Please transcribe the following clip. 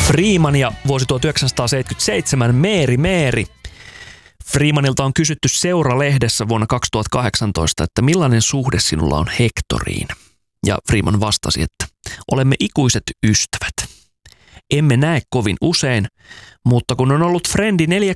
Freeman ja vuosi 1977 Meeri. Freemanilta on kysytty Seura-lehdessä vuonna 2018, että millainen suhde sinulla on Hectoriin? Ja Freeman vastasi, että olemme ikuiset ystävät. Emme näe kovin usein, mutta kun on ollut frendi